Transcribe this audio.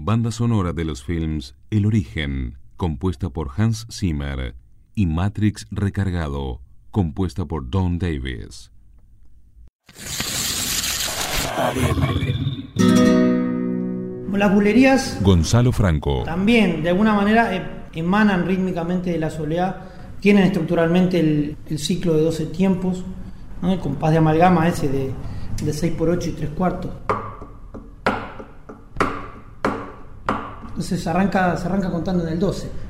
banda sonora de los films El Origen, compuesta por Hans Zimmer, y Matrix Recargado, compuesta por Don Davis. Las bulerías Gonzalo Franco. También, de alguna manera, emanan rítmicamente de la soleá, tienen estructuralmente el ciclo de 12 tiempos, ¿no? El compás de amalgama ese de 6x8 y 3/4. Entonces se arranca contando en el 12.